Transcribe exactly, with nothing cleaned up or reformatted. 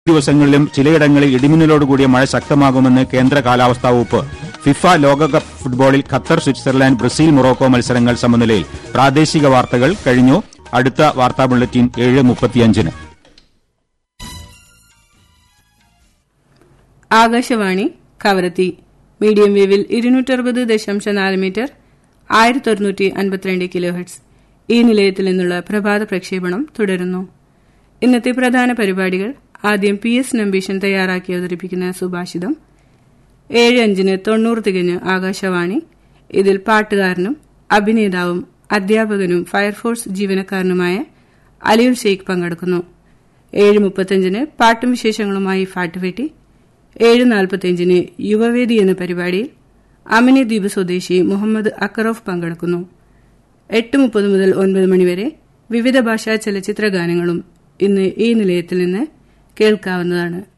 ദിവസങ്ങളിലും ചിലയിടങ്ങളിൽ ഇടിമിന്നലോടുകൂടിയ മഴ ശക്തമാകുമെന്ന് കേന്ദ്ര കാലാവസ്ഥാ വകുപ്പ്. ഫിഫ ലോകകപ്പ് ഫുട്ബോളിൽ ഖത്തർ, സ്വിറ്റ്സർലാൻഡ്, ബ്രസീൽ, മൊറോക്കോ മത്സരങ്ങൾ സമനിലയിൽ. പ്രാദേശിക വാർത്തകൾ കഴിഞ്ഞു. അടുത്ത വാർത്താ ബുള്ളറ്റിൻ ഏഴ് മുപ്പത്തിയഞ്ചിന്. ആകാശവാണി കവരത്തി മീഡിയം വേവിൽ ഇരുന്നൂറ്ററുപത് ദശാംശം നാല് മീറ്റർ ആയിരത്തി ഒരുന്നൂറ്റി അൻപത്തിരണ്ട് കിലോ ഹെർട്സ്. ഈ നിലയത്തിൽ നിന്നുള്ള പ്രഭാത പ്രക്ഷേപണം തുടരുന്നു. ഇന്നത്തെ പ്രധാന പരിപാടികൾ. ആദ്യം പി എസ് നമ്പീശൻ തയ്യാറാക്കി അവതരിപ്പിക്കുന്ന സുഭാഷിതം. ഏഴ് അഞ്ചിന് തൊണ്ണൂറ് തികഞ്ഞ് ആകാശവാണി. ഇതിൽ പാട്ടുകാരനും അഭിനേതാവും അധ്യാപകനും ഫയർഫോഴ്സ് ജീവനക്കാരനുമായ അലിയുൽ ഷെയ്ഖ് പങ്കെടുക്കുന്നു. ഏഴ് മുപ്പത്തിയഞ്ചിന് പാട്ടും വിശേഷങ്ങളുമായി ഫാട്ടുവെട്ടി. ഏഴ് നാൽപ്പത്തിയഞ്ചിന് യുവവേദി എന്ന പരിപാടിയിൽ അമിനി ദ്വീപ് സ്വദേശി മുഹമ്മദ് അക്കറോഫ് പങ്കെടുക്കുന്നു. എട്ട് മുപ്പത് മുതൽ ഒൻപത് മണിവരെ വിവിധ ഭാഷാ ചലച്ചിത്ര ഗാനങ്ങളും ഇന്ന് ഈ നിലയത്തിൽ നിന്ന് കേൾക്കാവുന്നതാണ്.